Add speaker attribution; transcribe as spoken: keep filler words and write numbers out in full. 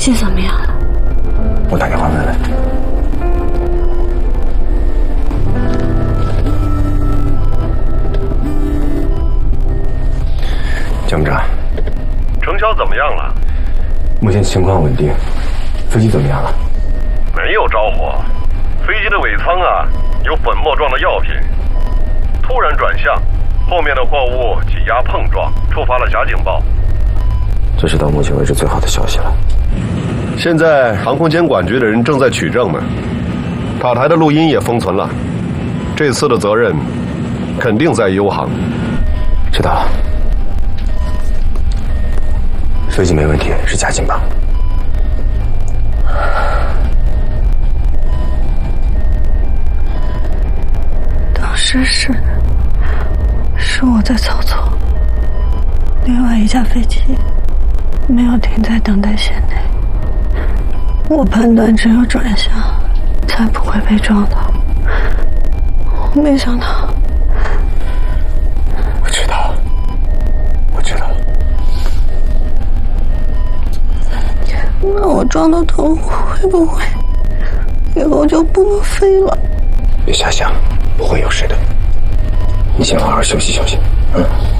Speaker 1: 机怎么样了？
Speaker 2: 我打电话问问。参谋长，
Speaker 3: 程晓怎么样了？
Speaker 2: 目前情况稳定。飞机怎么样了？
Speaker 3: 没有着火，飞机的尾舱啊有粉末状的药品，突然转向，后面的货物挤压碰撞，触发了假警报。
Speaker 2: 这是到目前为止最好的消息了。
Speaker 3: 现在航空监管局的人正在取证呢，塔台的录音也封存了。这次的责任肯定在优航。
Speaker 2: 知道了。飞机没问题，是假警报。
Speaker 1: 当时是是我在操作，另外一架飞机没有停在等待线内，我判断只有转向才不会被撞到，我没想到。
Speaker 2: 我知道，我知道。
Speaker 1: 那我撞到头会不会以后就不能飞了？
Speaker 2: 别瞎想，不会有事的。你先好好休息休息，嗯。